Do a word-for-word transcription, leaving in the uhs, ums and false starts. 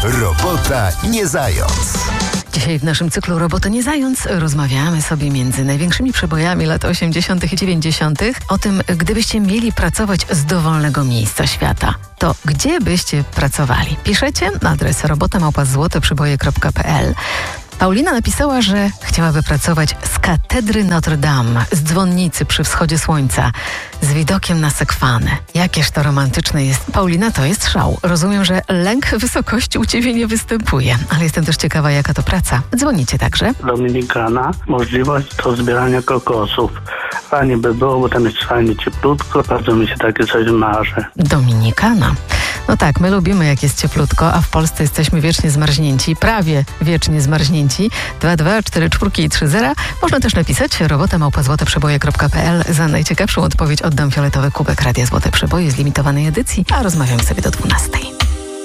Robota nie zając. Dzisiaj w naszym cyklu Robota nie zając rozmawiamy sobie między największymi przebojami lat osiemdziesiątych i dziewięćdziesiątych o tym, gdybyście mieli pracować z dowolnego miejsca świata, to gdzie byście pracowali? Piszecie na adres robota małpa złote przyboje kropka p l. Paulina napisała, że chciałaby pracować z katedry Notre Dame, z dzwonnicy przy wschodzie słońca, z widokiem na Sekwanę. Jakież to romantyczne jest. Paulina, to jest szał. Rozumiem, że lęk wysokości u Ciebie nie występuje, ale jestem też ciekawa, jaka to praca. Dzwonicie także? Dominikana, możliwość do zbierania kokosów. Fajnie by było, bo tam jest fajnie cieplutko, bardzo mi się takie coś marzy. Dominikana. No tak, my lubimy, jak jest cieplutko, a w Polsce jesteśmy wiecznie zmarznięci, prawie wiecznie zmarznięci. dwa dwa cztery cztery trzy zero. Można też napisać robota małpa złote przyboje kropka p l. Za najciekawszą odpowiedź oddam fioletowy kubek Radia Złote Przeboje z limitowanej edycji, a rozmawiamy sobie do dwunastej.